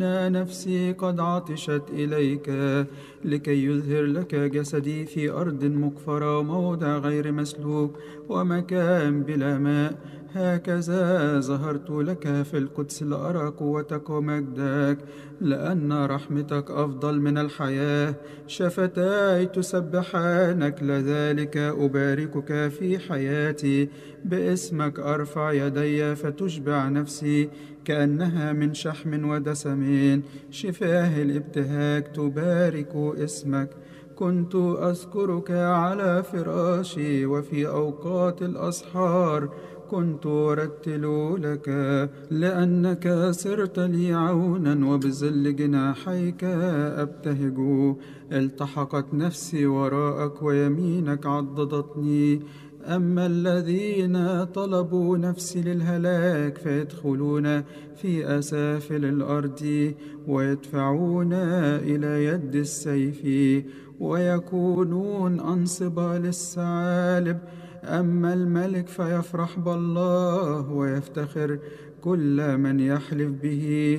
نفسي قد عطشت إليك لكي يظهر لك جسدي في أرض مقفرة وموضع غير مسلوك ومكان بلا ماء. هكذا ظهرت لك في القدس لأرى قوتك ومجدك، لأن رحمتك أفضل من الحياة. شفتاي تسبحانك، لذلك أباركك في حياتي. باسمك أرفع يدي فتشبع نفسي كأنها من شحم ودسم. شفاه الابتهاج تبارك اسمك. كنت أذكرك على فراشي، وفي أوقات الأسحار كنت أرتل لك، لأنك صرت لي عونا وبظل جناحيك أبتهج. التحقت نفسي وراءك ويمينك عضدتني. أما الذين طلبوا نفسي للهلاك فيدخلون في أسافل الأرض ويدفعون إلى يد السيف ويكونون أنصبة للثعالب. أما الملك فيفرح بالله ويفتخر كل من يحلف به.